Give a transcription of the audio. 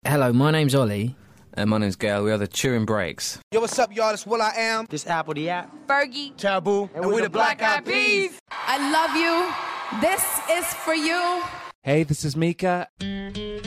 Hello, my name's Ollie. And my name's Gail. We are the Turin Breaks. Yo, what's up, y'all? It's Will I Am. This Apple the App. Fergie. Taboo. And we're the Black Eyed Peas. I love you. This is for you. Hey, this is Mika.